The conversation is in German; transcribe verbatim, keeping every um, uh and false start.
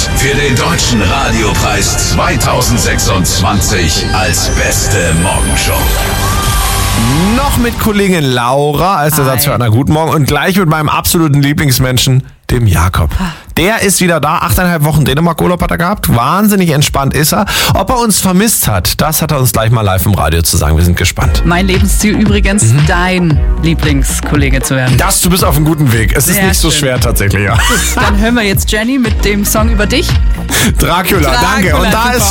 für den Deutschen Radiopreis zweitausendsechsundzwanzig als beste Morgenshow. Noch mit Kollegin Laura als Ersatz für Anna. Guten Morgen. Und gleich mit meinem absoluten Lieblingsmenschen, dem Jakob. Der ist wieder da. Achteinhalb Wochen Dänemark-Urlaub hat er gehabt. Wahnsinnig entspannt ist er. Ob er uns vermisst hat, das hat er uns gleich mal live im Radio zu sagen. Wir sind gespannt. Mein Lebensziel übrigens, mhm. dein Lieblingskollege zu werden. Das, du bist auf einem guten Weg. Es Sehr ist nicht so schön. schwer tatsächlich, ja. Dann hören wir jetzt Jenny mit dem Song über dich. Dracula, Dracula danke. Und da super. ist